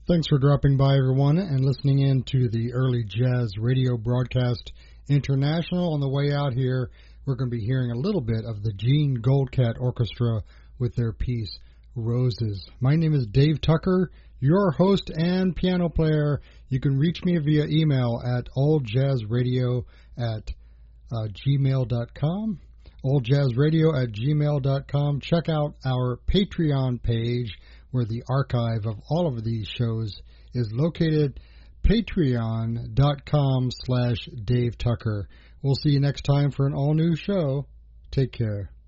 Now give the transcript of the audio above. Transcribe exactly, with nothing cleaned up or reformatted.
Thanks for dropping by, everyone, and listening in to the Early Jazz Radio Broadcast International. On the way out here, we're going to be hearing a little bit of the Gene Goldcat Orchestra with their piece, Roses. My name is Dave Tucker, your host and piano player. You can reach me via email at alljazzradio at uh, gmail dot com. alljazzradio at gmail dot com. Check out our Patreon page where the archive of all of these shows is located, patreon dot com slash Dave Tucker. We'll see you next time for an all-new show. Take care.